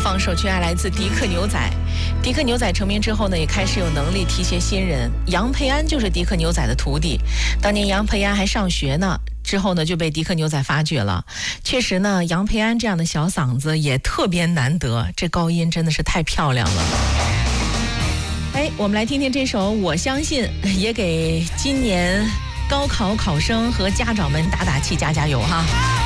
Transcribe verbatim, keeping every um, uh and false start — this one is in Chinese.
放授权还来自迪克牛仔。迪克牛仔成名之后呢，也开始有能力提携新人。杨培安就是迪克牛仔的徒弟，当年杨培安还上学呢，之后呢就被迪克牛仔发掘了。确实呢，杨培安这样的小嗓子也特别难得，这高音真的是太漂亮了。哎，我们来听听这首《我相信》，也给今年高考考生和家长们打打气、加加油哈。